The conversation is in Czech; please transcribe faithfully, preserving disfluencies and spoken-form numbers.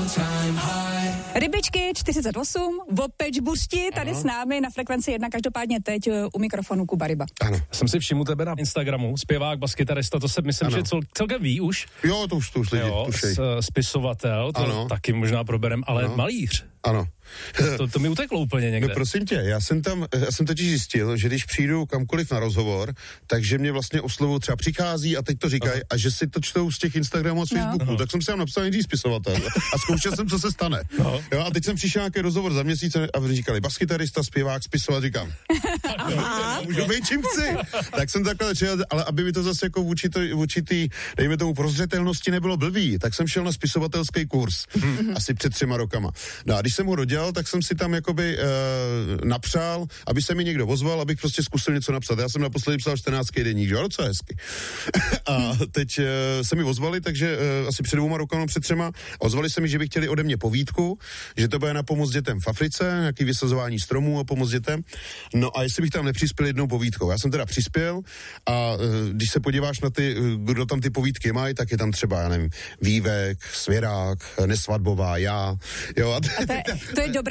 Rybičky čtyřicet osm, Vopečbuřti tady ano. s námi na frekvenci jedna, každopádně teď u mikrofonu Kuba Ryba. Ano. Jsem si všiml tebe na Instagramu, zpěvák, baskytarista, to se myslím, ano. že cel, celkem ví už. Jo, to už, to už lidi, jo, tušej. S, spisovatel, to ano. taky možná proberem, ale ano. malíř. Ano. To, to mi uteklo úplně někde. No prosím tě, já jsem tam, já jsem totiž zjistil, že když přijdu kamkoliv na rozhovor, takže mě vlastně oslovují, třeba přichází a teď to říkají, uh-huh. a že si to čtou z těch Instagramů a z Facebooku, no. tak jsem si tam napsal nejdřív spisovatel a zkoušel jsem, co se stane. No. Jo, a teď jsem přišel nějaký rozhovor za měsíc a říkali baskytarista, zpěvák, spisovatel, říkám. Můžu být čím chci. Tak jsem takhle začal, ale aby mi to zase jako vůči, to, vůči tý, dejme tomu prozřetelnosti nebylo blbý, tak jsem šel na spisovatelský kurz. Hmm. Asi před třema rokama. No a když jsem ho dodělal, tak jsem si tam jakoby e, napřál, aby se mi někdo ozval, abych prostě zkusil něco napsat. Já jsem naposledy psal čtrnáctý deník, že jo, docela hezky. A teď e, se mi ozvali, takže e, asi před dvouma rokama, před třema, ozvali se mi, že by chtěli ode mě povídku, že to bude na pomoc dětem v Africe, nějaký vysazování stromů a pomoc dětem. No a jestli bych tam nepřispěl jednou povídkou. Já jsem teda přispěl a e, když se podíváš na ty, kdo tam ty povídky mají, tak je tam třeba, já nevím, Vývek, Svěrák, Nesvadbová, já. Jo, a, a to je, to je dobré.